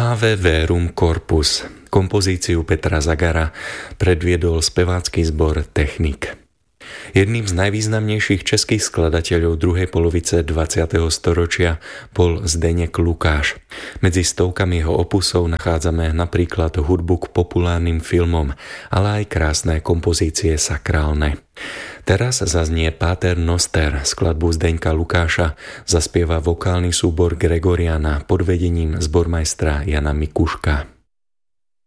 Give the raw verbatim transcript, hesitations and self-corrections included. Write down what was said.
Ave Verum Corpus, kompozíciu Petra Zagara, predviedol spevácky zbor Technik. Jedným z najvýznamnejších českých skladateľov druhej polovice dvadsiateho storočia bol Zdeněk Lukáš. Medzi stovkami jeho opusov nachádzame napríklad hudbu k populárnym filmom, ale aj krásne kompozície sakrálne. Teraz zaznie Pater Noster, skladbu Zdeňka Lukáša, zaspieva vokálny súbor Gregoriana pod vedením zbormajstra Jana Mikuška.